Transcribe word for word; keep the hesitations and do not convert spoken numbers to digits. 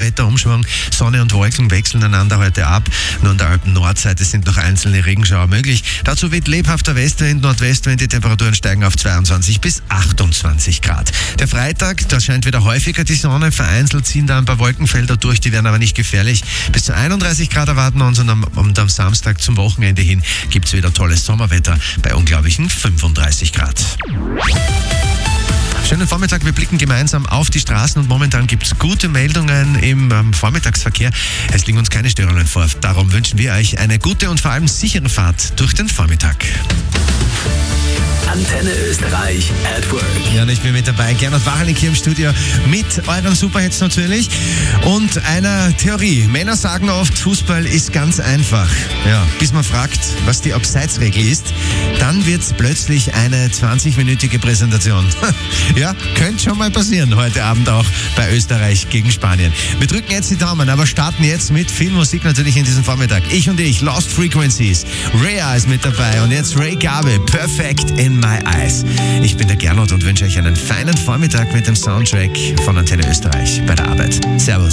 Wetterumschwung. Sonne und Wolken wechseln einander heute ab. Nur an der Alpen-Nordseite sind noch einzelne Regenschauer möglich. Dazu weht lebhafter Westwind, Nordwestwind. Die Temperaturen steigen auf zweiundzwanzig bis achtundzwanzig Grad. Der Freitag, da scheint wieder häufiger die Sonne. Vereinzelt ziehen da ein paar Wolkenfelder durch, die werden aber nicht gefährlich. Bis zu einunddreißig Grad erwarten uns und am, und am Samstag zum Wochenende hin gibt es wieder tolles Sommerwetter bei unglaublichen fünfunddreißig Grad. Schönen Vormittag, wir blicken gemeinsam auf die Straßen und momentan gibt es gute Meldungen im ähm, Vormittagsverkehr. Es liegen uns keine Störungen vor. Darum wünschen wir euch eine gute und vor allem sichere Fahrt durch den Vormittag. Antenne Österreich at Work. Ja, und ich bin mit dabei, Gernot Wachalik hier im Studio mit euren Superhits natürlich und einer Theorie. Männer sagen oft, Fußball ist ganz einfach. Ja, bis man fragt, was die Abseitsregel ist, dann wird es plötzlich eine zwanzigminütige Präsentation. Ja, könnte schon mal passieren, heute Abend auch bei Österreich gegen Spanien. Wir drücken jetzt die Daumen, aber starten jetzt mit viel Musik natürlich in diesem Vormittag. Ich und ich, Lost Frequencies. Rhea ist mit dabei und jetzt Ray Gabe, Perfect in My Eyes. Ich bin der Gernot und wünsche euch einen feinen Vormittag mit dem Soundtrack von Antenne Österreich bei der Arbeit. Servus.